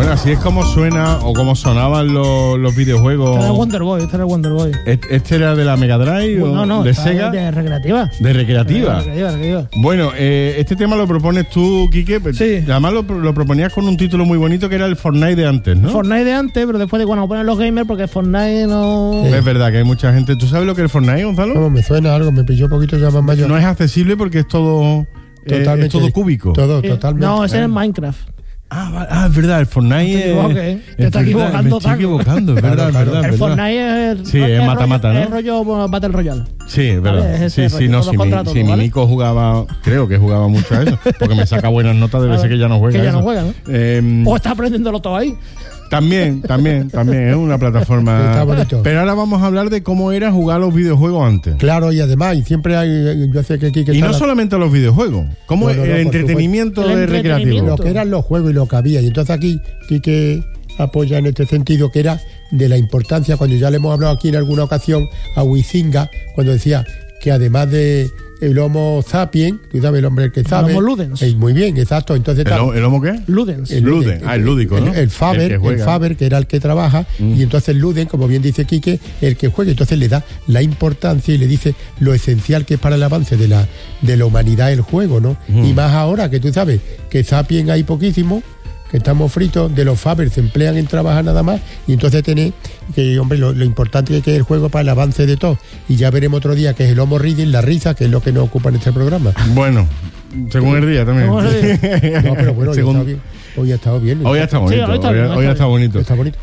Bueno, así es como suena o como sonaban los videojuegos. Este era el Wonder Boy. ¿Este era de la Mega Drive o no, de Sega? De recreativa. ¿De recreativa? Recreativa. Bueno, este tema lo propones tú, Quique. Sí. Además lo proponías con un título muy bonito que era el Fortnite de antes, ¿no? Fortnite de antes, pero después de cuando ponen los gamers, porque Fortnite no... Sí. Es verdad que hay mucha gente... ¿Tú sabes lo que es el Fortnite, Gonzalo? Como me suena algo, me pilló un poquito ya más mayor. No es accesible porque es todo... Totalmente. Es todo cúbico. Totalmente. No, ese es Minecraft. Es verdad, el Fortnite te estás equivocando. Me estoy equivocando, es verdad, es verdad. El Fortnite es... Sí, es mata-mata, ¿no? Es rollo Battle Royale. Sí, es verdad. Vale, Sí, no, si mi Nico jugaba, creo que jugaba mucho a eso, porque me saca buenas notas, debe ser que ya no juega. Que ya eso. no juega, ¿no? O está aprendiéndolo todo ahí. También, es una plataforma. Está bonito. Pero ahora vamos a hablar de cómo era jugar los videojuegos antes. Claro, y además, y siempre hay, yo sé que aquí... Y no solamente a los videojuegos, como el entretenimiento de recreativo. Lo que eran los juegos y lo que había. Y entonces aquí, Quique apoya en este sentido, que era de la importancia, cuando ya le hemos hablado aquí en alguna ocasión a Huizinga, cuando decía que además de el Homo sapiens, tú sabes, el hombre que sabe. El Homo Ludens. Muy bien, exacto. Entonces, ¿El Homo qué? Ludens. El lúdico, ¿no? El Faber, que era el que trabaja, y entonces el Luden, como bien dice Quique, el que juega. Entonces le da la importancia y le dice lo esencial que es para el avance de la humanidad el juego, ¿no? Y más ahora que tú sabes que Sapiens hay poquísimo, que estamos fritos, de los Faber se emplean en trabajar nada más, y entonces tenés que, hombre, lo importante que es el juego para el avance de todo. Y ya veremos otro día que es el Homo Reading, la risa, que es lo que nos ocupa en este programa. Bueno, según el día también. No, pero bueno, hoy ha estado bien. Hoy ha estado bonito. Hoy ha estado bonito. Está bonito.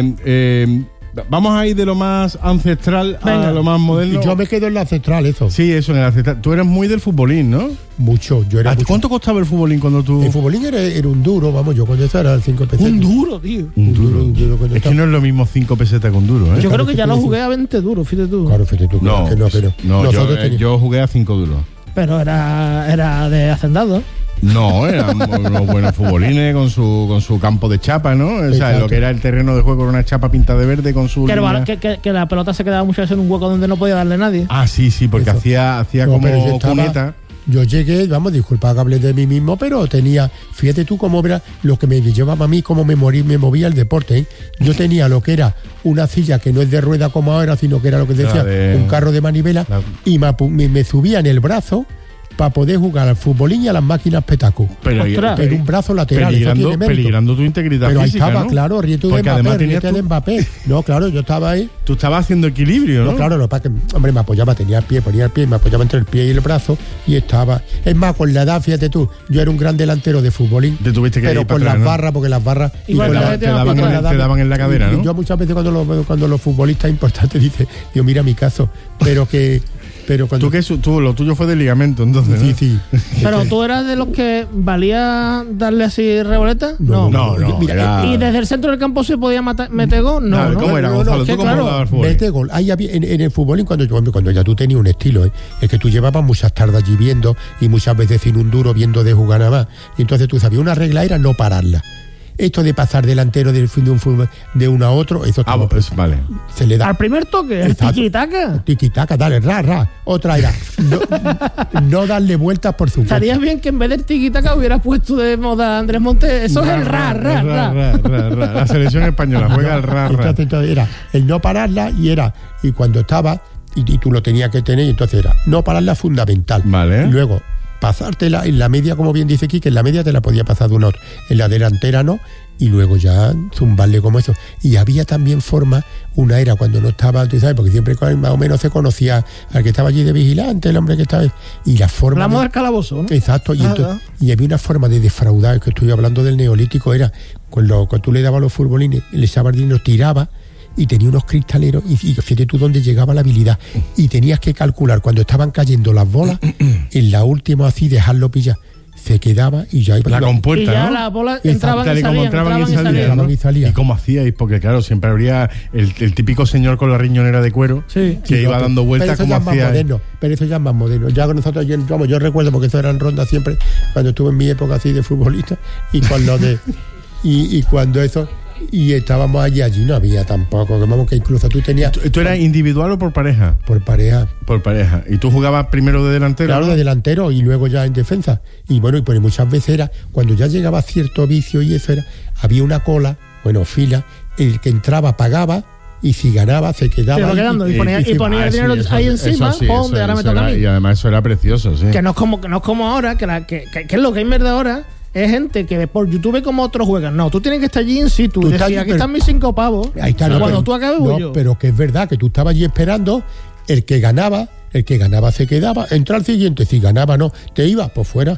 Vamos a ir de lo más ancestral a lo más moderno. Y yo me quedo en lo ancestral, eso. Sí, eso, en el ancestral. Tú eres muy del futbolín, ¿no? Mucho, yo era mucho. ¿Cuánto costaba el futbolín cuando tú...? El futbolín era un duro, vamos, yo cuando eso era 5 pesetas. Un duro, tío. Un duro. Es que no es lo mismo 5 pesetas que un duro, ¿eh? Yo creo que ya lo jugué a 20 duros, fíjate tú. Claro, fíjate tú. No, yo jugué a 5 duros. Pero era de hacendado. No, eran unos buenos futbolines con su campo de chapa, ¿no? O sea, lo que era el terreno de juego era una chapa pintada de verde con su... Que la pelota se quedaba muchas veces en un hueco donde no podía darle nadie. Ah, sí, porque hacía como cuneta. Yo llegué, vamos, disculpa que hablé de mí mismo, pero tenía, fíjate tú cómo era lo que me llevaba a mí, cómo me movía el deporte, ¿eh? Yo tenía lo que era una silla que no es de rueda como ahora, sino que era lo que decía, un carro de manivela, y me subía en el brazo para poder jugar al futbolín y a las máquinas petaco. Pero en un brazo lateral. Peligrando tu integridad pero física, ahí estaba, ¿no? claro, ríete de Mbappé. No, claro, yo estaba ahí. Tú estabas haciendo equilibrio, ¿no? No, claro, para que, hombre, me apoyaba, ponía el pie, me apoyaba entre el pie y el brazo y estaba. Es más, con la edad, fíjate tú, yo era un gran delantero de futbolín. Te tuviste que pero ir con para las atrás, barras, porque las barras... Te daban en la cadera, ¿no? Yo muchas veces cuando los futbolistas importantes dicen, yo mira mi caso, pero cuando... Tú lo tuyo fue de ligamento, entonces, ¿no? Sí. Pero tú eras de los que valía darle así reboleta. No. Mira, ¿Y desde el centro del campo se podía meter gol? No. ¿Cómo era, Gonzalo? ¿Tú cómo jugabas al fútbol? Mete gol. Ahí había, en el fútbol, cuando ya tú tenías un estilo, es que tú llevabas muchas tardes allí viendo y muchas veces sin un duro viendo de jugar nada más. Y entonces tú sabías, una regla era no pararla. Esto de pasar delantero del fin de un fútbol de uno a otro, eso vale. Se le da. Al primer toque, el tiquitaca. Tiquitaca, dale, ra. Otra era no darle vueltas por su Estaría bien que en vez del tiquitaca hubiera puesto de moda Andrés Montes. Eso es el ra. La selección española juega el ra. Entonces era el no pararla y cuando estaba, y tú lo tenías que tener, y entonces era no pararla fundamental. Vale. Y luego pasártela en la media, como bien dice Quique, en la media te la podía pasar de una a otra, en la delantera no, y luego ya zumbarle como eso. Y había también una era cuando no estaba, tú sabes, porque siempre más o menos se conocía al que estaba allí de vigilante, el hombre que estaba, y la forma... Hablamos del calabozo, ¿no? Exacto, y había una forma de defraudar, que estoy hablando del neolítico, era cuando tú le dabas los futbolines, el sabardino tiraba, y tenía unos cristaleros y fíjate tú dónde llegaba la habilidad y tenías que calcular cuando estaban cayendo las bolas en la última así dejarlo pillar, se quedaba y ya la compuerta, y ya ¿no? La bola entraban y salían. ¿Y cómo hacíais? Porque claro, siempre habría el típico señor con la riñonera de cuero que iba dando vueltas como hacía. Pero eso ya es más moderno. Ya con nosotros, yo recuerdo porque eso eran rondas siempre cuando estuve en mi época así de futbolista y con lo de y cuando eso Y estábamos allí no había tampoco, vamos, que incluso tú tenías... ¿Tú eras individual o por pareja? Por pareja. Por pareja. ¿Y tú jugabas primero de delantero? Claro, de delantero y luego ya en defensa. Y bueno, y pues muchas veces era, cuando ya llegaba cierto vicio y eso era, había una cola, fila, el que entraba pagaba, y si ganaba se quedaba y ponía el dinero ahí encima, de ahora me toca a mí. Y además eso era precioso, sí. Que no es como ahora, que es lo gamer de ahora. Es gente que ve por YouTube como otros juegan. No, tú tienes que estar allí in situ. Decía, aquí están mis 5 pavos. Ahí está, cuando tú acabes, yo. Pero que es verdad que tú estabas allí esperando, el que ganaba se quedaba, entra al siguiente, si ganaba no, te iba, pues fuera.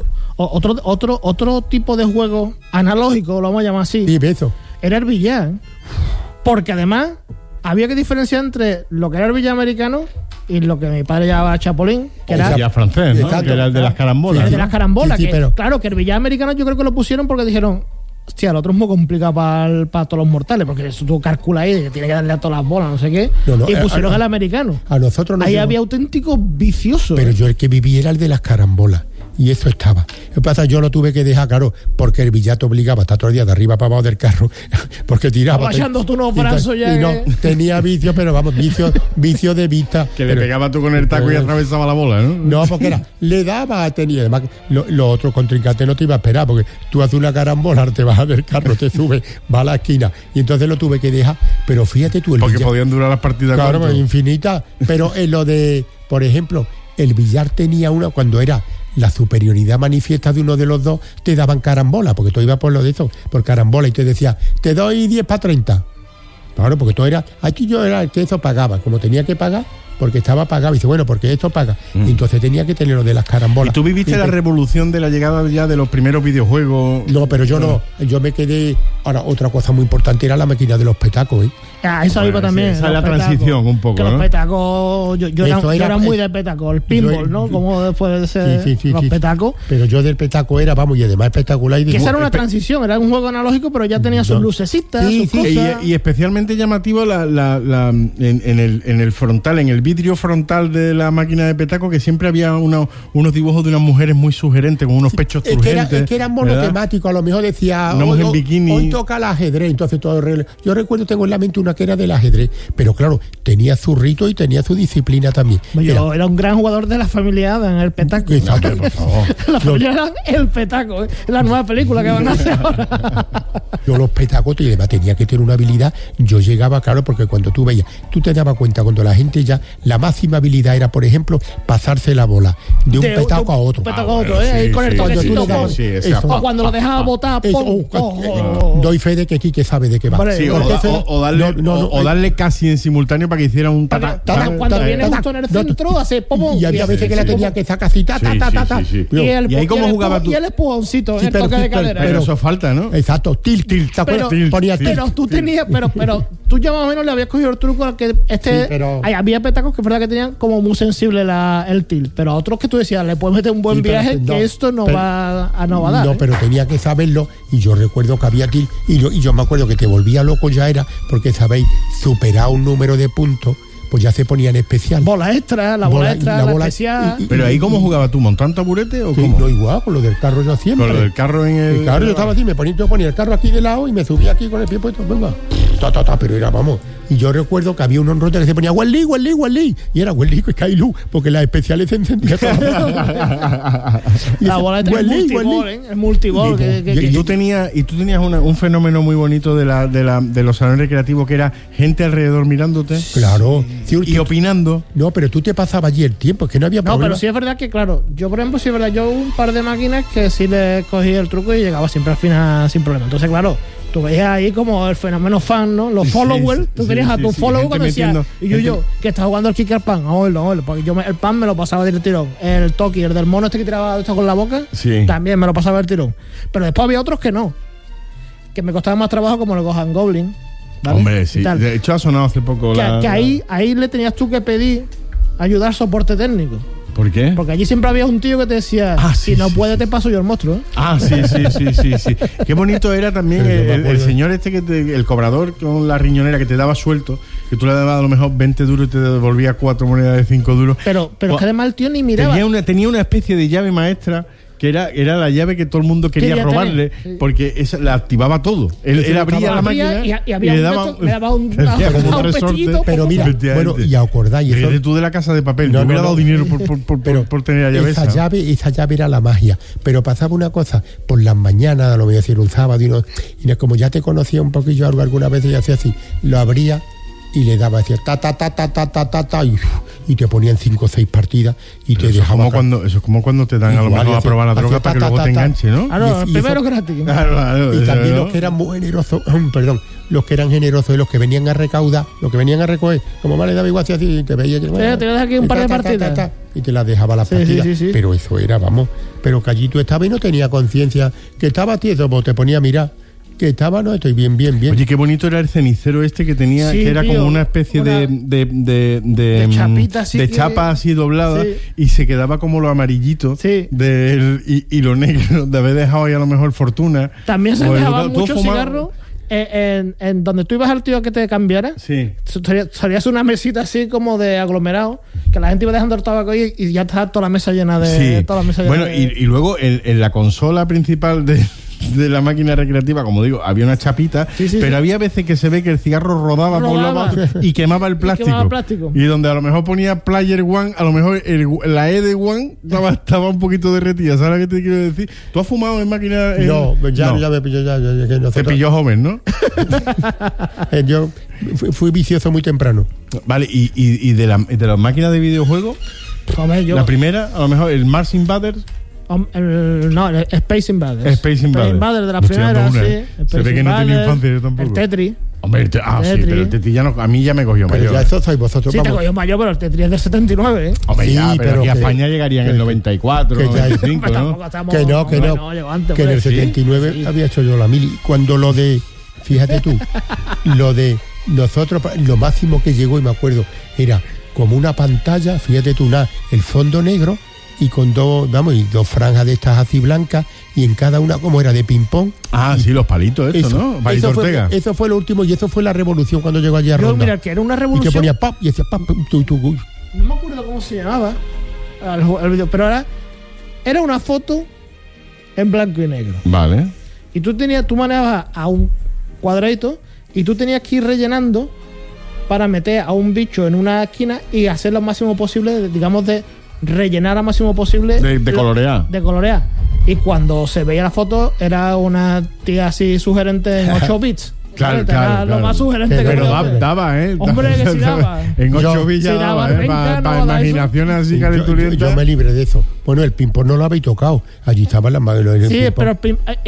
Otro tipo de juego analógico, lo vamos a llamar así. Sí, eso. Era el billar. Porque además había que diferenciar entre lo que era el billar americano y lo que mi padre llamaba chapolín, que era billar francés, ¿no? Exacto. Que era el de las carambolas. El de las carambolas, pero... claro, que el billar americano yo creo que lo pusieron porque dijeron, hostia, el otro es muy complicado para todos los mortales, porque eso tú calculas ahí, que tiene que darle a todas las bolas, no sé qué, y pusieron el americano. A nosotros ahí había auténticos viciosos. Pero yo el que viví era el de las carambolas. Y eso estaba. Lo que pasa, yo lo tuve que dejar, claro, porque el billar te obligaba a estar todo el día de arriba para abajo del carro, porque tiraba. Vayando tú unos brazos ya. Y no, tenía vicio, pero vamos, vicio de vista. Que le pegaba tú con el taco y atravesaba la bola, ¿no? No, porque le daba, tenía. Además, los otros contrincantes no te iba a esperar, porque tú haces una carambola, te bajas del carro, te subes, vas a la esquina. Y entonces lo tuve que dejar. Pero fíjate tú, el porque billar, podían durar las partidas. Claro, infinitas. Pero en lo de, por ejemplo, el billar tenía una, cuando era la superioridad manifiesta de uno de los dos, te daban carambola, porque tú ibas por lo de eso, por carambola, y te decía, te doy 10 para 30. Claro, porque tú eras, aquí yo era el que eso pagaba, como tenía que pagar, porque estaba pagado, y dice, bueno, porque esto paga. Y entonces tenía que tener lo de las carambolas. ¿Y tú viviste la revolución de la llegada ya de los primeros videojuegos? No, pero yo no, yo me quedé. Ahora, otra cosa muy importante era la máquina de los petacos, ¿eh? Eso iba también. Esa es la transición un poco, que ¿no? Los petacos, yo era muy de petaco, el pinball, ¿no? Como después de ser los petacos. Pero yo del petaco era, vamos, y además espectacular. Que esa era una transición, era un juego analógico, pero ya tenía sus lucecitas, sus cosas. Y especialmente llamativo en el frontal, en el vidrio frontal de la máquina de petaco, que siempre había unos dibujos de unas mujeres muy sugerentes, con unos pechos turgentes. Es que eran monotemáticos, a lo mejor decía, una mujer en bikini. Hoy toca el ajedrez, entonces todo el... Yo recuerdo, tengo en la mente una que era del ajedrez, pero claro, tenía su rito y tenía su disciplina también. Yo era un gran jugador de la familia Adams en el petaco. Exacto, por favor. La familia Adams, el petaco, la nueva película que van a hacer ahora. Yo los petacos, y además tenía que tener una habilidad. Yo llegaba, claro, porque cuando tú veías, tú te dabas cuenta cuando la gente ya, la máxima habilidad era, por ejemplo, pasarse la bola de un petaco a otro. Con el toquecito. O cuando lo dejaba botar. Doy fe de que Quique sabe de qué va. O darle casi en simultáneo para que hiciera un cuando viene justo en el centro, hace pomo. Y había veces que la tenía que sacar así, Y ahí cómo jugaba tú. Y el empujoncito, el toque de cadera. Pero eso falta, ¿no? Exacto, tilt. Pero tú tenías, pero tú ya más o menos le habías cogido el truco al que había petacos que es verdad que tenían como muy sensible el tilt, pero a otros que tú decías, le puedes meter un buen viaje, que esto no va a dar. No, pero tenía que saberlo, y yo recuerdo que había tilt, y yo me acuerdo que te volvía loco ya era, porque sabéis, superar un número de puntos, pues ya se ponía en especial. Bola extra, la bola especial. Pero ahí, ¿cómo jugabas tú? ¿Montando taburete o cómo? No, igual, con lo del carro yo siempre. Con lo del carro en el... Claro, yo estaba así, yo ponía el carro aquí de lado y me subía aquí con el pie puesto, venga. Pero era, vamos. Y yo recuerdo que había un honrote que se ponía Welly. Y era Welly y Kailu, porque las especiales se encendían. La bola de el multibol. Y tú tenías un fenómeno muy bonito de los salones recreativos, que era gente alrededor mirándote. Claro. Y opinando. No, pero tú te pasabas allí el tiempo, es que no había problema. No, pero sí es verdad que, claro, yo por ejemplo, sí es verdad, yo un par de máquinas que sí le cogía el truco y llegaba siempre al final sin problema. Entonces, claro, tú veías ahí como el fenómeno fan, ¿no? Los followers, tú tenías a tu follower cuando decías, y yo, que estaba jugando al kick al pan, porque yo el pan me lo pasaba del tirón. El Toki, el del mono este que tiraba esto con la boca, también me lo pasaba del tirón. Pero después había otros que no, que me costaba más trabajo, como el Gohan Goblin. ¿Vale? Hombre, sí. De hecho, ha sonado hace poco que ahí le tenías tú que pedir ayudar soporte técnico. ¿Por qué? Porque allí siempre había un tío que te decía, si no puedes, te paso yo el monstruo. Sí. Qué bonito era también el señor este, el cobrador con la riñonera que te daba suelto, que tú le dabas a lo mejor 20 duros y te devolvía 4 monedas de 5 duros. Pero que además el tío ni miraba. Tenía una especie de llave maestra que era la llave que todo el mundo quería robarle, porque esa la activaba todo. Él abría la máquina y le daba un resorte. Pero mira, bueno, y acordáis. Fíjate tú de la Casa de Papel. No, hubiera dado dinero por tener la llave esa llave era la magia. Pero pasaba una cosa, por las mañanas, a lo mejor era un sábado, y como ya te conocía un poquillo algo alguna vez, y hacía así, lo abría y le daba, decía ta y te ponían 5 o 6 partidas y pero te dejaba. Eso es como cuando te dan a lo mejor a probar la droga para que luego te enganche, ¿no? Claro, el primero gratis. Y también los que eran muy generosos, los que eran generosos y los que venían a recaudar, los que venían a recoger, como más le daba igual, así te veía que te das aquí un par de partidas y te las dejaba las partidas. Sí. Pero eso era, pero que allí tú estabas y no tenía conciencia, que estaba tieso, pues te ponía a mirar. Que estaba, no, estoy bien. Oye, qué bonito era el cenicero este que tenía, que era como una especie de chapita así, de chapa así doblada, y se quedaba como lo amarillito y lo negro, de haber dejado ahí a lo mejor fortuna. También se dejaban muchos cigarros. En donde tú ibas al tío que te cambiara, salías una mesita así como de aglomerado, que la gente iba dejando el tabaco ahí y ya está toda la mesa llena de. Toda la mesa llena y luego en la consola principal de la máquina recreativa, como digo, había una chapita, pero había veces que se ve que el cigarro rodaba por la mano y quemaba el plástico. Y donde a lo mejor ponía Player One, a lo mejor la E de One estaba un poquito derretida. ¿Sabes lo que te quiero decir? ¿Tú has fumado en máquina? No, ya me pilló. Te pilló joven, ¿no? Yo fui vicioso muy temprano. Vale, y de las máquinas de videojuegos, la primera, a lo mejor el Mars Invaders. El Space Invaders. Space Invaders de la primera, Se ve que no tenía infancia yo tampoco. El Tetris. Hombre, sí, pero el Tetris a mí ya me cogió mayor. Ya eso sois vosotros. Sí, te cogió mayor, pero el Tetris es del 79, ¿eh? Hombre, pero aquí a España llegaría en el 94, 95, ¿no? Que no. Que en el 79 había hecho yo la mili. Cuando lo de, fíjate tú, lo de nosotros, lo máximo que llegó, y me acuerdo, era como una pantalla, fíjate tú, el fondo negro, y con dos franjas de estas así blancas, y en cada una como era de ping-pong. Sí, los palitos, ¿no? Palito Ortega. Eso fue lo último, y eso fue la revolución cuando llegó allí a Ronda. Mira, que era una revolución. Y te ponía pap, y decía pap, tú. No me acuerdo cómo se llamaba el video, pero era una foto en blanco y negro. Vale. Y tú manejabas a un cuadradito, y tú tenías que ir rellenando para meter a un bicho en una esquina y hacer lo máximo posible, digamos, de rellenar al máximo posible de colorear. De colorear. Y cuando se veía la foto, era una tía así sugerente en 8 bits. Claro. Lo más sugerente que pero daba, ¿eh? Hombre, que sí daba. En 8 villas daba, ¿eh? Para imaginaciones así calenturientas. Yo me libré de eso. Bueno, el ping-pong no lo habéis tocado. Allí estaban las manos. Sí, pero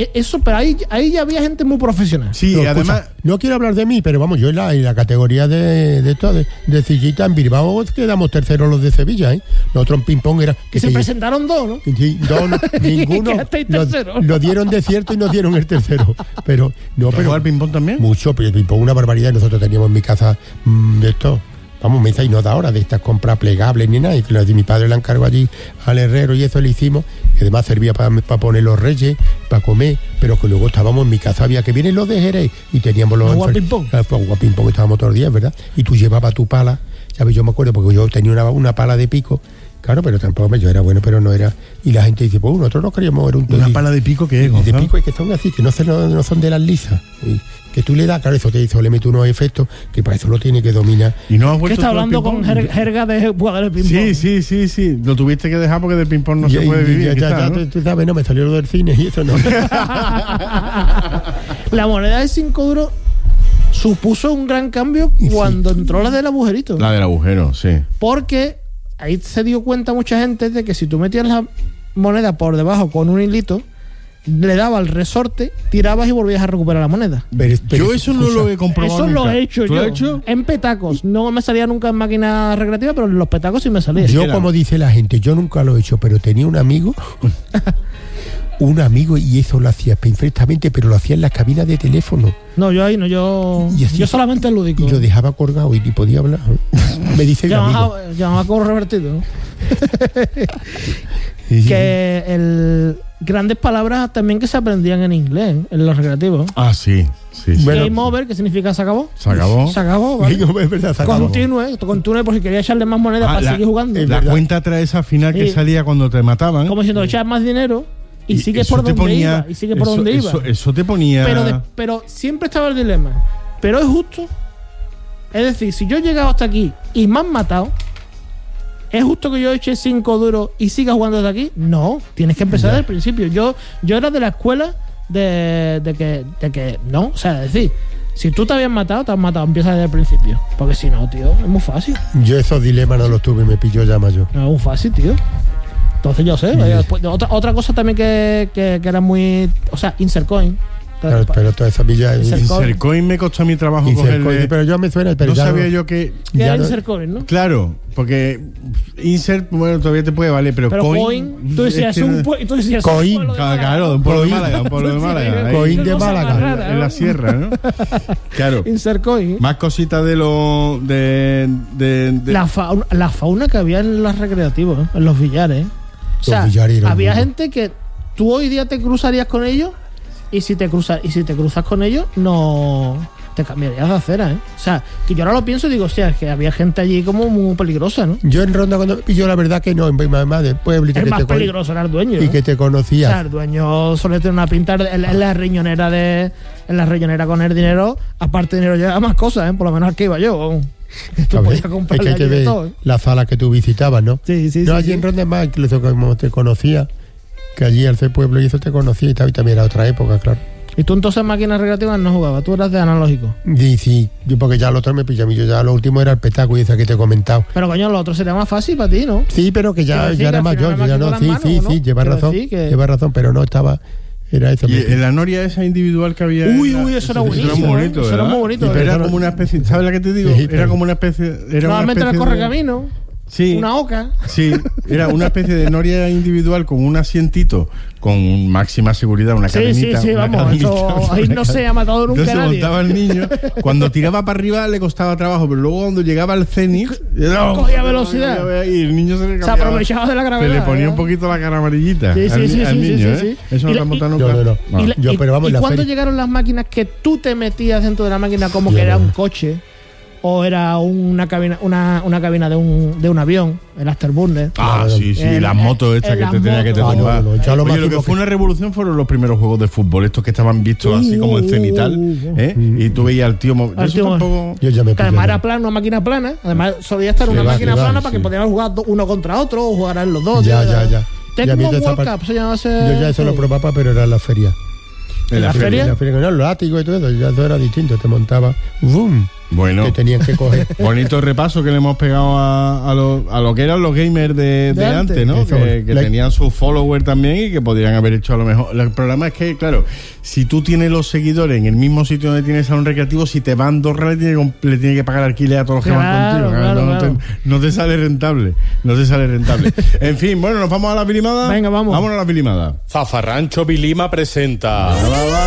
ahí ya había gente muy profesional. Sí, no, además. Escucha, no quiero hablar de mí, pero vamos, yo en la categoría de Cillita, en Bilbao quedamos terceros los de Sevilla, ¿eh? Nosotros en ping-pong era. Que se presentaron dos, ¿no? Sí, ninguno. Lo dieron de cierto y nos dieron el tercero. Pero no, pero. ¿El ping-pong también? Mucho, pero el ping-pong una barbaridad. Nosotros teníamos en mi casa de esto. Vamos, mesa y no da ahora de estas compras plegables ni nada. Y que mi padre la encargó allí al herrero y eso le hicimos. Y además servía para poner los reyes, para comer. Pero que luego estábamos en mi casa, había que vienen los de Jerez. Y teníamos los guaping-pong. Guaping-pong estábamos todos los días, ¿verdad? Y tú llevabas tu pala. ¿Sabes? Yo me acuerdo porque yo tenía una pala de pico. Claro, pero tampoco yo era bueno, pero no era. Y la gente dice, pues nosotros no queríamos ver ¿Una pala de pico qué es? De pico es que son así, que no son de las lisas. Y que tú le das, claro, eso le mete unos efectos que para eso lo tiene que dominar. ¿Y no has vuelto? ¿Qué está hablando con jerga de jugadores de ping-pong? Sí. Lo tuviste que dejar porque del ping-pong no se puede vivir. Tú sabes, no me salió lo del cine y eso no. La moneda de 5 duros supuso un gran cambio cuando entró la del agujerito. La del agujero, sí. Porque ahí se dio cuenta mucha gente de que si tú metías la moneda por debajo con un hilito, le daba el resorte, tirabas y volvías a recuperar la moneda. Yo eso no lo he comprobado. Eso lo he hecho yo. ¿Lo has hecho? En petacos. No me salía nunca en máquina recreativa, pero en los petacos sí me salía. Yo, como dice la gente, yo nunca lo he hecho, pero tenía un amigo y eso lo hacía perfectamente, pero lo hacía en las cabinas de teléfono. No, yo ahí no, yo solamente el lúdico. Y lo dejaba colgado y ni podía hablar. Me dice el amigo. Llamaba como revertido, ¿no? Sí. Que grandes palabras también que se aprendían en inglés, en los recreativos. Sí. Bueno, Game over, que significa se acabó. Se acabó, ¿vale? Es verdad, se acabó. Continúe por si quería echarle más monedas para seguir jugando. La cuenta atrás esa final que salía cuando te mataban. Como diciendo, echar más dinero. y sigues por donde iba. Y sigue por donde iba. Eso te ponía... Pero siempre estaba el dilema. ¿Pero es justo? Es decir, si yo he llegado hasta aquí y me han matado, ¿es justo que yo eche 5 duros y siga jugando desde aquí? No, tienes que empezar desde el principio. Yo era de la escuela de que no, o sea, es decir, si tú te habías matado, empieza desde el principio. Porque si no, tío, es muy fácil. Yo esos dilemas no los tuve y me pilló ya mayor. No, es muy fácil, tío. Entonces yo sé, después, otra cosa también que era muy... O sea, insert coin. Claro, pero toda esa villa... Insert coin me costó mi trabajo cogerle... Pero yo me suena... Pero no sabía yo que... era insert coin, ¿no? Claro, porque insert, bueno, todavía te puede valer, pero coin... Tú decías coin. Claro, de un pueblo de Málaga, un pueblo de Málaga. Coin de Málaga. En la sierra, ¿no? Claro. Insert coin. Más cositas de lo... La fauna que había en los recreativos, en los billares. O sea, había gente que tú hoy día te cruzarías con ellos y si te cruzas con ellos no te cambiarías de acera, ¿eh? O sea, que yo ahora lo pienso y digo, hostia, es que había gente allí como muy peligrosa, ¿no? Yo en Ronda cuando yo la verdad que no, en más de pueblo el más peligroso era el dueño, y que te conocías. O sea, el dueño suele tener una pinta en la riñonera con el dinero, aparte de dinero lleva más cosas, ¿eh? Por lo menos aquí iba yo. Esto podía comprar, es que hay que ver todo, ¿eh? La sala que tú visitabas, ¿no? Sí. No, allí en Ronda más, incluso como te conocía, que allí al C pueblo y eso te conocía y también era otra época, claro. ¿Y tú entonces máquinas recreativas no jugabas? ¿Tú eras de analógico? Sí, yo porque ya lo otro me pilla a mí, yo ya lo último era el petaco y esa que te he comentado. Pero coño, lo otro sería más fácil para ti, ¿no? Sí, pero que ya era mayor, yo ya no, sí, llevas razón, pero no estaba... Era eso. Y en la noria esa individual que había... Uy, eso era buenísimo. Eso era muy bonito, eso era muy bonito. Pero era como una especie... ¿Sabes lo que te digo? Era como una especie... Normalmente era el correcamino. Sí. Una oca. Sí, era una especie de noria individual con un asientito con máxima seguridad, una cadenita. Sí, vamos, eso ahí no se ha matado nunca nadie. Entonces montaba el niño, cuando tiraba para arriba le costaba trabajo, pero luego cuando llegaba al cenit cogía velocidad y el niño se le cambiaba, se aprovechaba de la gravedad. Se le ponía un poquito la cara amarillita al niño, ¿eh? Eso no te ha montado nunca. ¿Y cuándo llegaron las máquinas que tú te metías dentro de la máquina como que era un coche? ¿O era una cabina de un avión, el Afterburner? Sí, las motos estas que te tenía que te tomar. Lo que fue una revolución fueron los primeros juegos de fútbol, estos que estaban vistos así como en cenital, y tú veías al tío... Yo ya me que además era una máquina plana, además solía estar una máquina plana para que podíamos jugar uno contra otro o jugar en los dos. Ya. Tecmo World Cup se llamaba ese... Yo ya eso lo probaba, pero era en la feria. ¿En la feria? En la feria, no, los látigos y todo eso, ya todo era distinto, te montaba... ¡Bum! Bueno, que tenían que coger. Bonito repaso que le hemos pegado a lo que eran los gamers de antes, ¿no? Que tenían su follower también y que podrían haber hecho a lo mejor. El problema es que, claro, si tú tienes los seguidores en el mismo sitio donde tienes salón recreativo, si te van 2 reales, le tienes que pagar alquiler a todos los que van contigo. Claro. No te sale rentable. En fin, bueno, nos vamos a la pilimada. Venga, vamos. Vámonos a la pilimada. Zafarrancho Vilima presenta.